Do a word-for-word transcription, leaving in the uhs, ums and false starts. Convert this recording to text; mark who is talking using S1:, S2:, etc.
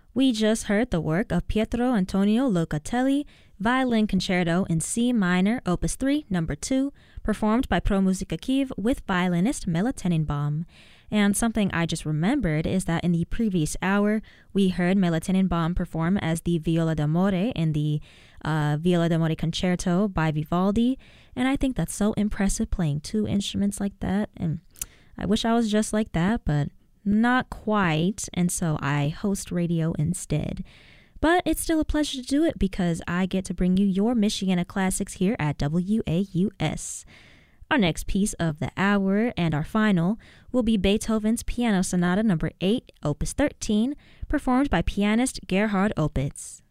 S1: We just heard the work of Pietro Antonio Locatelli, Violin Concerto in C minor, Opus three, number two, performed by Pro Musica Kiev with violinist Mela Tenenbaum. And something I just remembered is that in the previous hour, we heard Mela Tenenbaum perform as the Viola d'Amore in the uh, Viola d'Amore Concerto by Vivaldi. And I think that's so impressive, playing two instruments like that. And I wish I was just like that, but not quite, and so I host radio instead. But it's still a pleasure to do it because I get to bring you your Michiana classics here at W A U S. Our next piece of the hour and our final will be Beethoven's Piano Sonata number eight, Opus thirteen, performed by pianist Gerhard Opitz.